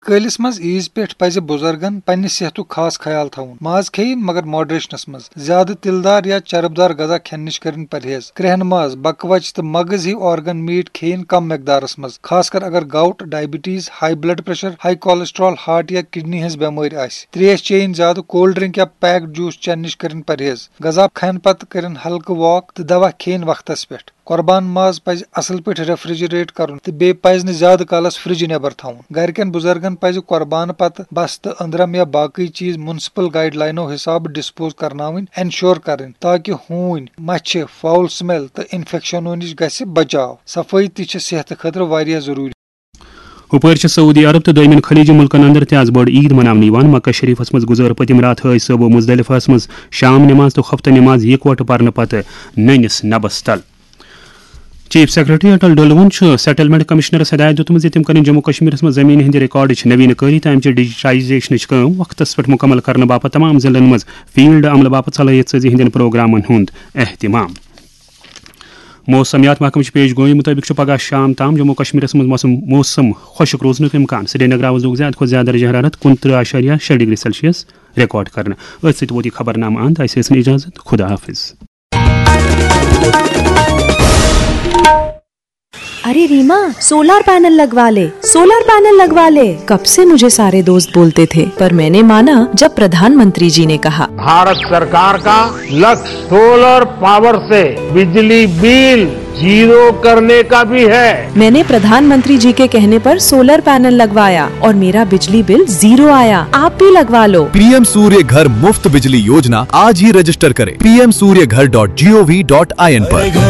Calls مز عیز پہ پزِ بزرگن پننہِ صحتُک خاص خیال تھاون. ماز کھیٚیِن مگر ماڈریشنس مز. زیادٕ تِلدار یا چربدار غذا کھٮ۪نہٕ نِش کٔرِن پرہیز. کرٛہن ماز، بکوچ تہٕ مغز ہی آرگن میٹ کھیٚیِن کم مقدارس مز، خاص کر اگر gout, diabetes, high blood pressure, high cholesterol, heart یا کڈنی ہٕنٛز بٮ۪مٲرۍ آسہِ. تریش چیٚیِن زیادٕ. کولڈ ڈرنک یا پیکڈ جوس چٮ۪نہٕ نِش کٔرِن پرہیز. غذا کھٮ۪نہٕ پتہٕ کٔرِن ہلکہٕ واک تہٕ دوا کھیٚیِن وقتس پٮ۪ٹھ. قۄربان ماز پزِ اصل پٲٹھۍ ریفرجریٹ کرُن تہٕ بیٚیہِ پزِ نہٕ زیادٕ کالس فرجہِ نٮ۪بر تھاوُن. گرِکٮ۪ن بُزرگن پزِ قۄربانہٕ پتہٕ بستہٕ، أنٛدرم یا باقٕے چیٖز میونسپل گایڈ لاینو حسابہٕ ڈسپوز کرناوٕنۍ انشور کرٕنۍ تاکہ ہوٗنۍ، مچھِ، فاول سمیل تہٕ انفیکشنو نِش گژھِ بچاو. صفٲیی تہِ چھِ صحتہٕ خٲطرٕ واریاہ ضروٗری. ہپٲرۍ سعودی عرب تو دویمین خلیجی ملکن اندر تہ آز بڑ عید مناونہٕ مکہ شریفس مز گزر پتم رات حاج صٲب مزدلفہس مز شام نماز تو خفتہ نماز یکوٹہ پرنہ پتہ نٔنِس نبس تل. Chief secretary Atal ڈولون settlement commissioners ہدایت دتمت زِ تم کرن جموں کشمیر مز زمین ہند ریکارڈچ نوین کاری تہٕ امچ ڈیجیٹائزیشنچ کٲم وقتس پٮ۪ٹھ مکمل کرنہٕ باپتھ تمام ضلعن مز فیلڈ عملہٕ باپتھ صلٲحیت سٲزی ہندین پروگرامن ہند اہتمام. موسمیات محکمہ پیش گوئی مطابق پگہ شام تام جموں کشمیر مز موسم خشک روزنک امکان. سرینگر آز لوگ زیادہ کھۄتہٕ زیادہ درجہ حرارت 29.6 ڈگری سیلسیس ریکارڈ کرنے. اتھ سۭتۍ ووت یہ خبر نامہ اند. اسہِ ٲسِن اجازت. خدا حافظ. ارے ریما، سولار پینل لگوا لے، سولار پینل لگوا لے. کب سے مجھے سارے دوست بولتے تھے پر میں نے مانا جب پردھان منتری جی نے کہا. بھارت سرکار کا لکष्य سولر پاور سے بجلی بل زیرو کرنے کا بھی ہے. میں نے پردھان منتری جی کے کہنے پر سولر پینل لگوایا اور میرا بجلی بل زیرو آیا. آپ بھی لگوا لو. PM سوریہ گھر مفت بجلی یوجنا آج ہی رجسٹر کریں. pmsuryaghar.gov.in پر.